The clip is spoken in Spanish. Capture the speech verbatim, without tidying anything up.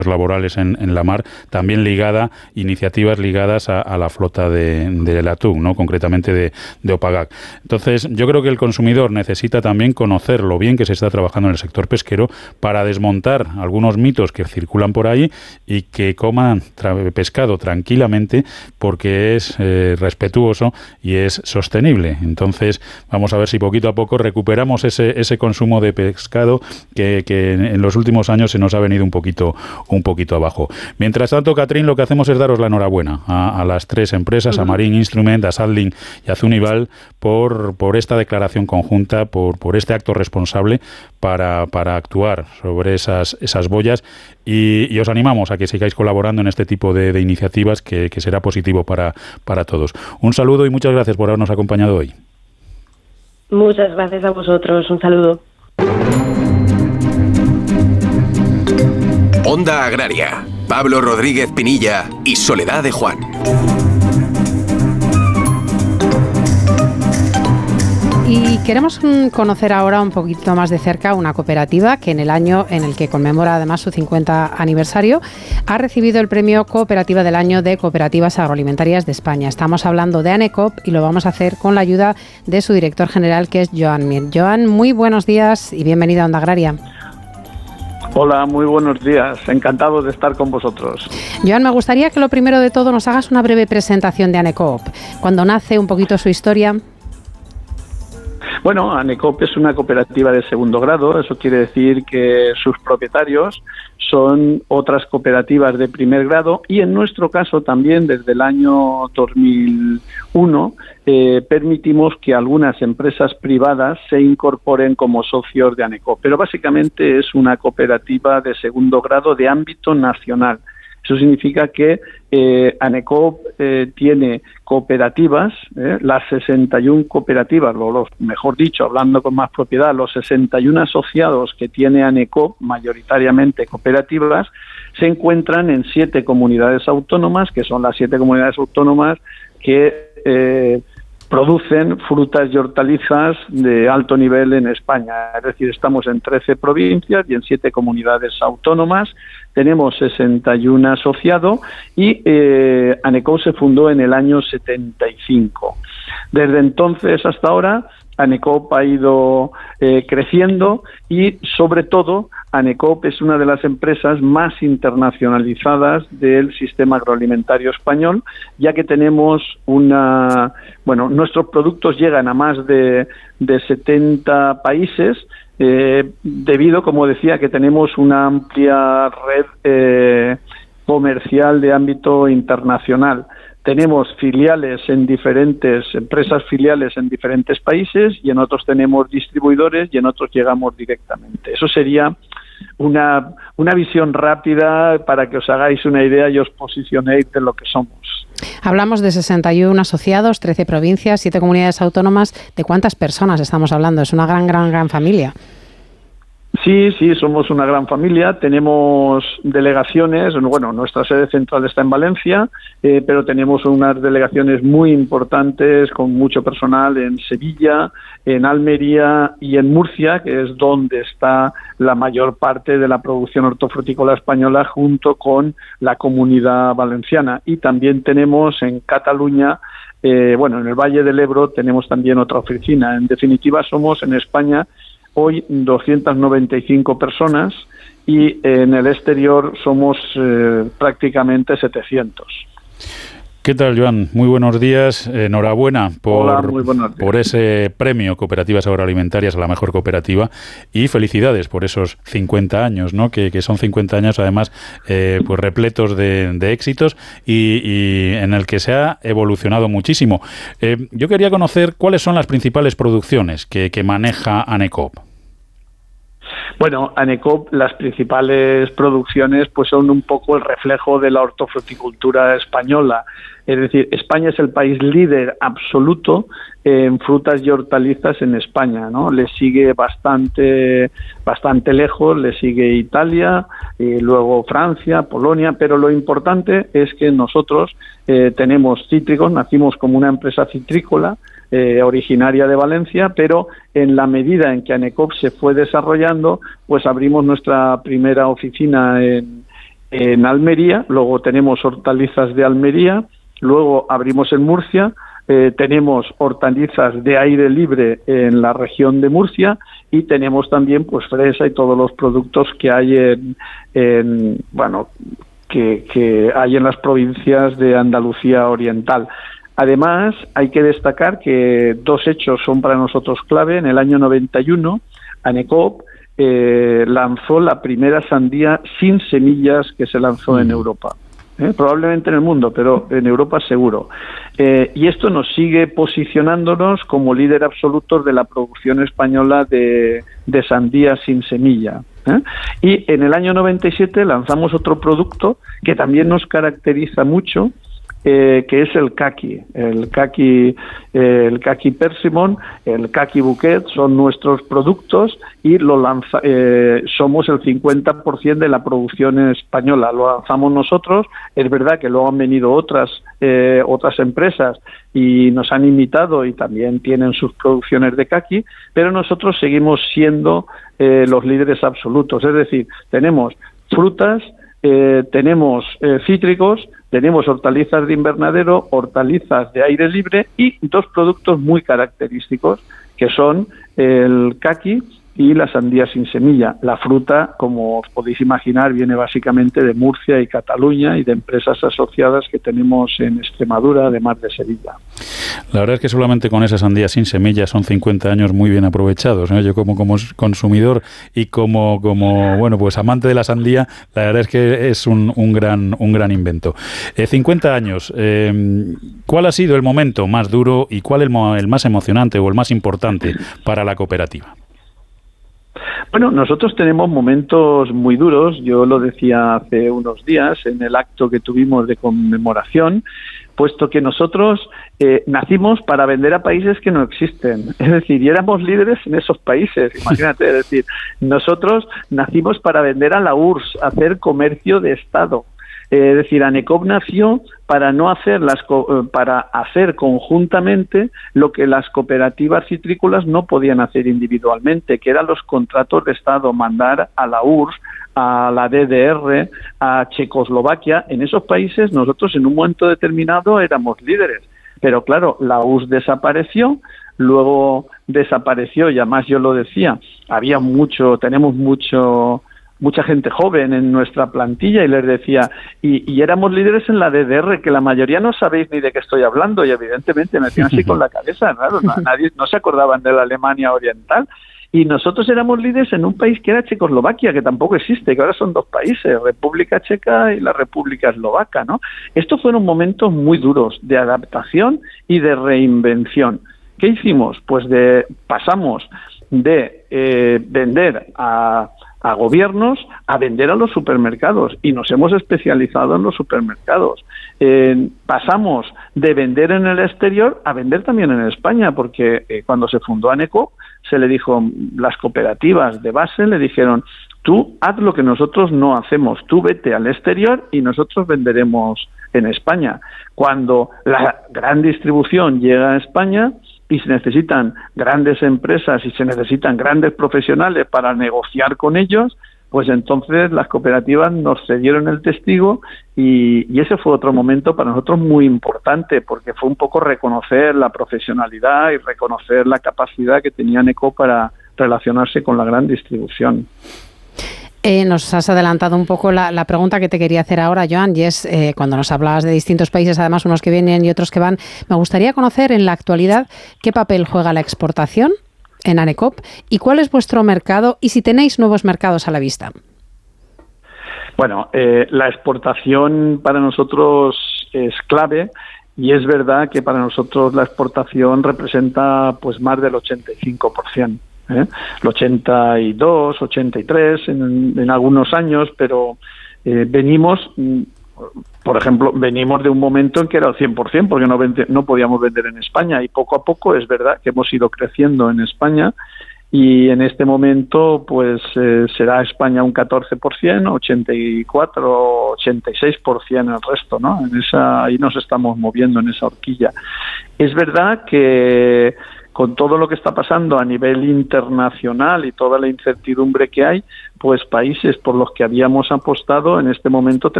laborales en, en la mar, también ligada, iniciativas ligadas a, a la flota de, del atún, ¿no? Concretamente de, de Opagac. Entonces, yo creo que el consumidor necesita también conocer lo bien que se está trabajando en el sector pesquero para desmontar algunos mitos que circulan por ahí y que coman tra- pescado tranquilamente porque es eh, respetuoso y es sostenible. Entonces, vamos a ver si poquito a poco recuperamos ese, ese consumo de pescado que, que en, en los últimos años se nos ha venido un poquito un poquito abajo. Mientras tanto, Catrín, lo que hacemos es daros la enhorabuena a, a las tres empresas, uh-huh. a Marine Instrument, a Sadling y a Zunival, por, por esta declaración conjunta, por, por este acto responsable para, para actuar sobre esas, esas boyas y, y os animamos a que sigáis colaborando en este tipo de, de iniciativas que, que será positivo para, para todos. Un saludo y muchas gracias por habernos acompañado hoy. Muchas gracias a vosotros. Un saludo. Onda Agraria, Pablo Rodríguez Pinilla y Soledad de Juan. Y queremos conocer ahora un poquito más de cerca una cooperativa que en el año en el que conmemora además su cincuenta aniversario ha recibido el premio Cooperativa del Año de Cooperativas Agroalimentarias de España. Estamos hablando de ANECOOP y lo vamos a hacer con la ayuda de su director general, que es Joan Mir. Joan, muy buenos días y bienvenido a Onda Agraria. Hola, muy buenos días. Encantado de estar con vosotros. Joan, me gustaría que lo primero de todo nos hagas una breve presentación de ANECOOP. Cuando nace, un poquito su historia. Bueno, ANECOOP es una cooperativa de segundo grado. Eso quiere decir que sus propietarios son otras cooperativas de primer grado y en nuestro caso también desde el año dos mil uno eh, permitimos que algunas empresas privadas se incorporen como socios de ANECOOP. Pero básicamente es una cooperativa de segundo grado de ámbito nacional. Eso significa que eh, ANECOOP eh, tiene cooperativas, eh, las sesenta y una cooperativas, o los, mejor dicho, hablando con más propiedad, los sesenta y uno asociados que tiene ANECOOP, mayoritariamente cooperativas, se encuentran en siete comunidades autónomas, que son las siete comunidades autónomas que eh, producen frutas y hortalizas de alto nivel en España. Es decir, estamos en trece provincias y en siete comunidades autónomas. Tenemos sesenta y uno asociados y eh, ANECOOP se fundó en el año setenta y cinco. Desde entonces hasta ahora, ANECOOP ha ido eh, creciendo y, sobre todo, ANECOOP es una de las empresas más internacionalizadas del sistema agroalimentario español, ya que tenemos una... Bueno, nuestros productos llegan a más de, de setenta países, eh, debido, como decía, que tenemos una amplia red eh, comercial de ámbito internacional. Tenemos filiales en diferentes, empresas filiales en diferentes países y en otros tenemos distribuidores y en otros llegamos directamente. Eso sería una, una visión rápida para que os hagáis una idea y os posicionéis de lo que somos. Hablamos de sesenta y uno asociados, trece provincias, siete comunidades autónomas. ¿De cuántas personas estamos hablando? Es una gran, gran, gran familia. Sí, sí, somos una gran familia. Tenemos delegaciones, bueno, nuestra sede central está en Valencia, eh, pero tenemos unas delegaciones muy importantes con mucho personal en Sevilla, en Almería y en Murcia, que es donde está la mayor parte de la producción hortofrutícola española junto con la Comunidad Valenciana. Y también tenemos en Cataluña, eh, bueno, en el Valle del Ebro tenemos también otra oficina. En definitiva, somos en España hoy doscientas noventa y cinco personas y en el exterior somos eh, prácticamente setecientos. ¿Qué tal, Joan? Muy buenos días. Enhorabuena por, Hola, muy buenos días. por ese premio Cooperativas Agroalimentarias a la mejor cooperativa y felicidades por esos cincuenta años, ¿no? Que, que son cincuenta años además eh, pues repletos de, de éxitos y, y en el que se ha evolucionado muchísimo. Eh, yo quería conocer cuáles son las principales producciones que, que maneja ANECOOP. Bueno, ANECOOP, las principales producciones pues son un poco el reflejo de la hortofruticultura española. Es decir, España es el país líder absoluto en frutas y hortalizas en España, ¿no? Le sigue bastante, bastante lejos, le sigue Italia, y luego Francia, Polonia, pero lo importante es que nosotros eh, tenemos cítricos, nacimos como una empresa citrícola, Eh, originaria de Valencia, pero en la medida en que ANECOOP se fue desarrollando, pues abrimos nuestra primera oficina en, en Almería, luego tenemos hortalizas de Almería, luego abrimos en Murcia, eh, tenemos hortalizas de aire libre en la región de Murcia y tenemos también pues fresa y todos los productos que hay en, en bueno, que, que hay en las provincias de Andalucía Oriental. Además, hay que destacar que dos hechos son para nosotros clave. En el año noventa y uno, ANECOP eh, lanzó la primera sandía sin semillas que se lanzó en Europa. ¿eh? Probablemente en el mundo, pero en Europa seguro. Eh, y esto nos sigue posicionándonos como líder absolutos de la producción española de, de sandía sin semilla. ¿eh? Y en el año noventa y siete lanzamos otro producto que también nos caracteriza mucho, Eh, que es el caqui, el caqui, eh, el caqui persimmon, el caqui bouquet son nuestros productos y lo lanza, eh, somos el cincuenta por ciento de la producción española, lo lanzamos nosotros. Es verdad que luego han venido otras eh, otras empresas y nos han imitado y también tienen sus producciones de caqui, pero nosotros seguimos siendo eh, los líderes absolutos, es decir, tenemos frutas, eh, tenemos eh, cítricos, tenemos hortalizas de invernadero, hortalizas de aire libre y dos productos muy característicos que son el caqui y la sandía sin semilla. La fruta, como os podéis imaginar, viene básicamente de Murcia y Cataluña y de empresas asociadas que tenemos en Extremadura, además de Sevilla. La verdad es que solamente con esa sandía sin semilla son cincuenta años muy bien aprovechados, ¿no? Yo como, como consumidor y como, como bueno, pues amante de la sandía, la verdad es que es un, un gran un gran invento. Eh, cincuenta años, eh, ¿cuál ha sido el momento más duro y cuál el, el más emocionante o el más importante para la cooperativa? Bueno, nosotros tenemos momentos muy duros. Yo lo decía hace unos días en el acto que tuvimos de conmemoración, puesto que nosotros eh, nacimos para vender a países que no existen. Es decir, y éramos líderes en esos países, imagínate. Es decir, nosotros nacimos para vender a la U R S S, hacer comercio de Estado. Es decir, ANECOP nació para no hacer las para hacer conjuntamente lo que las cooperativas citrícolas no podían hacer individualmente, que eran los contratos de Estado, mandar a la U R S S, a la D D R, a Checoslovaquia. En esos países nosotros en un momento determinado éramos líderes, pero claro, la U R S S desapareció, luego desapareció y además yo lo decía, había mucho, tenemos mucho mucha gente joven en nuestra plantilla y les decía, y, y éramos líderes en la D D R, que la mayoría no sabéis ni de qué estoy hablando y evidentemente me hacían así con la cabeza, claro, no, nadie, no se acordaban de la Alemania Oriental. Y nosotros éramos líderes en un país que era Checoslovaquia, que tampoco existe, que ahora son dos países, República Checa y la República Eslovaca, ¿no? Estos fueron momentos muy duros de adaptación y de reinvención. ¿Qué hicimos? Pues de pasamos de eh, vender a a gobiernos a vender a los supermercados y nos hemos especializado en los supermercados. Eh, pasamos de vender en el exterior a vender también en España, porque eh, cuando se fundó ANECOP se le dijo, las cooperativas de base le dijeron, tú haz lo que nosotros no hacemos, tú vete al exterior y nosotros venderemos en España. Cuando la gran distribución llega a España y se necesitan grandes empresas y se necesitan grandes profesionales para negociar con ellos, pues entonces las cooperativas nos cedieron el testigo y, y ese fue otro momento para nosotros muy importante, porque fue un poco reconocer la profesionalidad y reconocer la capacidad que tenía ANECOP para relacionarse con la gran distribución. Eh, nos has adelantado un poco la, la pregunta que te quería hacer ahora, Joan, y es, eh, cuando nos hablabas de distintos países, además unos que vienen y otros que van, me gustaría conocer en la actualidad qué papel juega la exportación en ANECOP y cuál es vuestro mercado y si tenéis nuevos mercados a la vista. Bueno, eh, la exportación para nosotros es clave y es verdad que para nosotros la exportación representa pues más del ochenta y cinco por ciento. ¿eh? El ochenta y dos, ochenta y tres en, en algunos años, pero eh, venimos, por ejemplo, venimos de un momento en que era el cien por ciento porque no, vende, no podíamos vender en España y poco a poco es verdad que hemos ido creciendo en España y en este momento pues eh, será España un catorce por ciento, ochenta y cuatro, ochenta y seis por ciento el resto, ¿no? En esa, ahí nos estamos moviendo en esa horquilla. Es verdad que con todo lo que está pasando a nivel internacional y toda la incertidumbre que hay, pues países por los que habíamos apostado en este momento